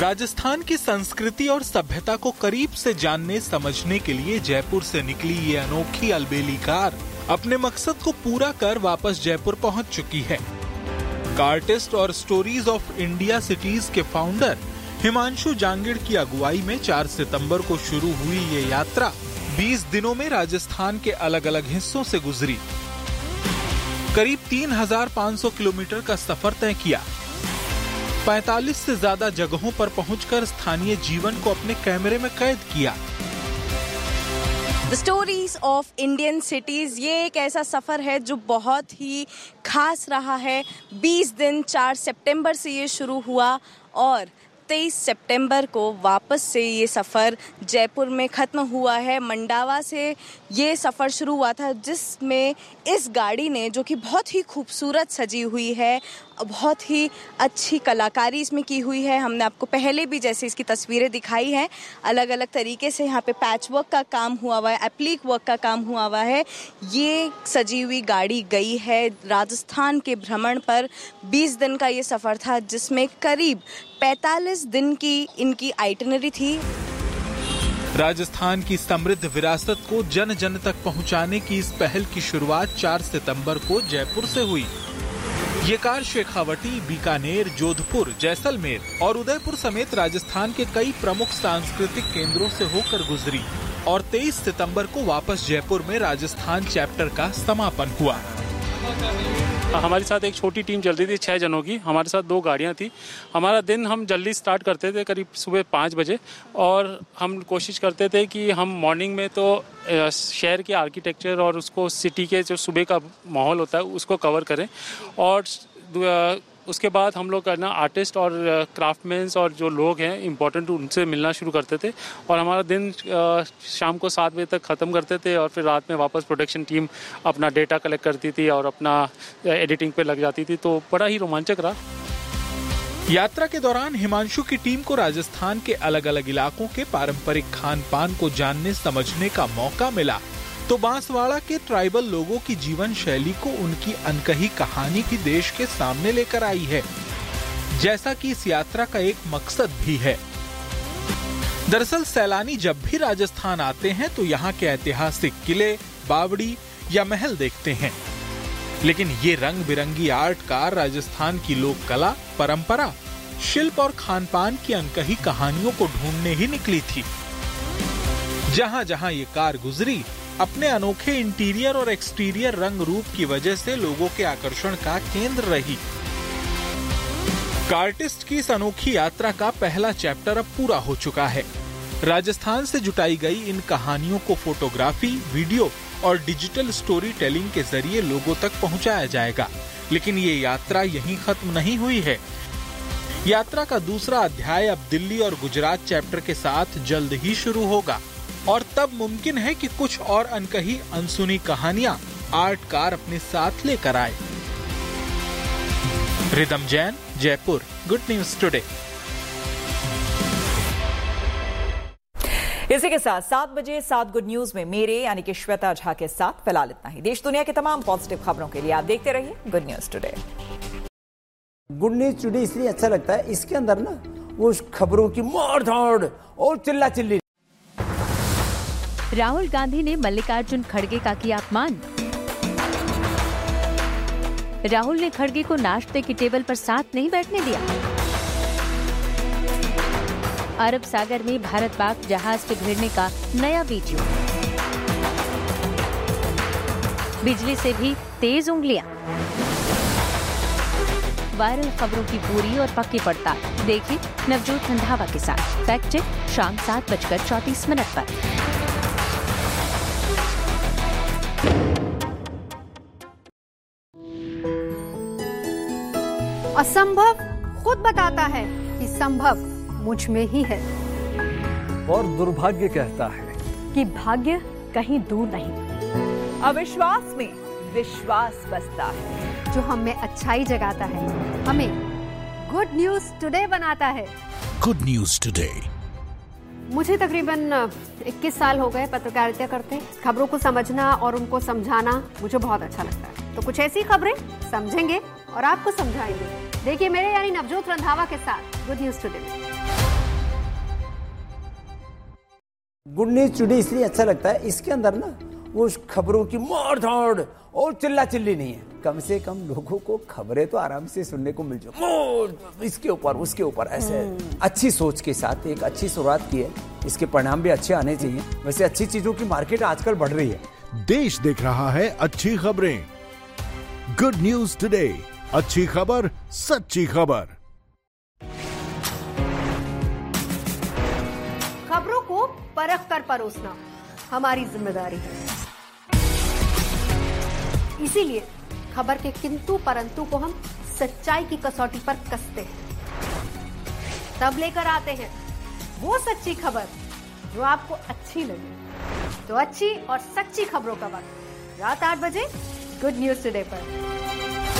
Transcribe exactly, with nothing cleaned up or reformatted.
राजस्थान की संस्कृति और सभ्यता को करीब से जानने समझने के लिए जयपुर से निकली ये अनोखी अलबेली कार अपने मकसद को पूरा कर वापस जयपुर पहुंच चुकी है। कार्टिस्ट और स्टोरीज ऑफ इंडिया सिटीज के फाउंडर हिमांशु जांगिड़ की अगुवाई में चार सितंबर को शुरू हुई ये यात्रा बीस दिनों में राजस्थान के अलग अलग हिस्सों से गुजरी। करीब तीन हजार पाँच सौ किलोमीटर का सफर तय किया। पैंतालीस से ज्यादा जगहों पर पहुंचकर स्थानीय जीवन को अपने कैमरे में कैद किया। The stories of Indian cities, ये एक ऐसा सफर है जो बहुत ही खास रहा है। बीस दिन चार सितंबर से ये शुरू हुआ और तेईस सितंबर को वापस से ये सफ़र जयपुर में ख़त्म हुआ है। मंडावा से ये सफ़र शुरू हुआ था, जिसमें इस गाड़ी ने, जो कि बहुत ही खूबसूरत सजी हुई है, बहुत ही अच्छी कलाकारी इसमें की हुई है। हमने आपको पहले भी जैसे इसकी तस्वीरें दिखाई हैं, अलग अलग तरीके से यहाँ पे पैच वर्क का काम हुआ हुआ है, एप्लिक वर्क का काम हुआ हुआ है। ये सजी हुई गाड़ी गई है राजस्थान के भ्रमण पर। बीस दिन का ये सफ़र था, जिसमें करीब पैंतालीस दिन की इनकी आइटिनरी थी। राजस्थान की समृद्ध विरासत को जन जन तक पहुंचाने की इस पहल की शुरुआत चार सितंबर को जयपुर से हुई। ये कार शेखावटी, बीकानेर, जोधपुर, जैसलमेर और उदयपुर समेत राजस्थान के कई प्रमुख सांस्कृतिक केंद्रों से होकर गुजरी और तेईस सितंबर को वापस जयपुर में राजस्थान चैप्टर का समापन हुआ। हमारे साथ एक छोटी टीम चल रही थी, छह जनों की। हमारे साथ दो गाड़ियां थी। हमारा दिन हम जल्दी स्टार्ट करते थे, करीब सुबह पाँच बजे, और हम कोशिश करते थे कि हम मॉर्निंग में तो शहर के आर्किटेक्चर और उसको सिटी के जो सुबह का माहौल होता है उसको कवर करें, और उसके बाद हम लोग करना आर्टिस्ट और क्राफ्टमैन्स और जो लोग हैं इम्पोर्टेंट, उनसे मिलना शुरू करते थे। और हमारा दिन शाम को सात बजे तक ख़त्म करते थे और फिर रात में वापस प्रोडक्शन टीम अपना डेटा कलेक्ट करती थी और अपना एडिटिंग पे लग जाती थी। तो बड़ा ही रोमांचक रहा। यात्रा के दौरान हिमांशु की टीम को राजस्थान के अलग अलग इलाकों के पारंपरिक खान पान को जानने समझने का मौका मिला, तो बांसवाड़ा के ट्राइबल लोगों की जीवन शैली को उनकी अनकही कहानी की देश के सामने लेकर आई है, जैसा कि इस यात्रा का एक मकसद भी है। दरअसल सैलानी जब भी राजस्थान आते हैं तो यहाँ के ऐतिहासिक किले, बावड़ी या महल देखते हैं, लेकिन ये रंग बिरंगी आर्ट कार राजस्थान की लोक कला, परंपरा, शिल्प और खान पान की अनकही कहानियों को ढूंढने ही निकली थी। जहाँ जहाँ ये कार गुजरी, अपने अनोखे इंटीरियर और एक्सटीरियर रंग रूप की वजह से लोगों के आकर्षण का केंद्र रही। कार्टिस्ट की इस अनोखी यात्रा का पहला चैप्टर अब पूरा हो चुका है। राजस्थान से जुटाई गई इन कहानियों को फोटोग्राफी, वीडियो और डिजिटल स्टोरी टेलिंग के जरिए लोगों तक पहुंचाया जाएगा। लेकिन ये यात्रा यहीं खत्म नहीं हुई है। यात्रा का दूसरा अध्याय अब दिल्ली और गुजरात चैप्टर के साथ जल्द ही शुरू होगा, और तब मुमकिन है कि कुछ और अनकही अनसुनी कहानियां आर्ट कार अपने साथ लेकर आए। Rhythm Jain, Jaipur, good news today. इसी के साथ सात बजे सात गुड न्यूज में मेरे यानी कि श्वेता झा के साथ फिलहाल इतना ही। देश दुनिया की तमाम पॉजिटिव खबरों के लिए आप देखते रहिए good news today. Good news today इसलिए अच्छा लगता है, इसके अंदर ना वो खबरों की मार धाड़ और चिल्ला चिल्ली। राहुल गांधी ने मल्लिकार्जुन खड़गे का किया अपमान। राहुल ने खड़गे को नाश्ते की टेबल पर साथ नहीं बैठने दिया। अरब सागर में भारत पाक जहाज के भिड़ने का नया वीडियो। बिजली से भी तेज उंगलियां। वायरल खबरों की पूरी और पक्की पड़ताल देखिए नवजोत रंधावा के साथ। फैक्ट चेक शाम सात बजकर चौतीस मिनट पर। असंभव खुद बताता है कि संभव मुझ में ही है, और दुर्भाग्य कहता है कि भाग्य कहीं दूर नहीं। अविश्वास में विश्वास बसता है, जो हमें अच्छाई जगाता है, हमें गुड न्यूज टुडे बनाता है। Good news today. मुझे तकरीबन इक्कीस साल हो गए पत्रकारिता करते। खबरों को समझना और उनको समझाना मुझे बहुत अच्छा लगता है। तो कुछ ऐसी खबरें समझेंगे और आपको समझाएंगे। देखिए मेरे यानी नवजोत रंधावा के साथ good news today. Good news today इसलिए अच्छा लगता है, इसके अंदर ना वो खबरों की मार धाड़ और चिल्ला चिल्ली नहीं है। कम से कम लोगों को खबरें तो आराम से सुनने को मिल जाए, इसके ऊपर उसके ऊपर ऐसे अच्छी सोच के साथ एक अच्छी शुरुआत की है, इसके परिणाम भी अच्छे आने चाहिए। वैसे अच्छी चीजों की मार्केट आजकल बढ़ रही है। देश देख रहा है अच्छी खबरें। गुड न्यूज टुडे, अच्छी खबर सच्ची खबर। खबरों को परख कर परोसना हमारी जिम्मेदारी है, इसीलिए खबर के किंतु परंतु को हम सच्चाई की कसौटी पर कसते हैं, तब लेकर आते हैं वो सच्ची खबर जो आपको अच्छी लगे। तो अच्छी और सच्ची खबरों का वक्त रात आठ बजे गुड न्यूज टुडे पर।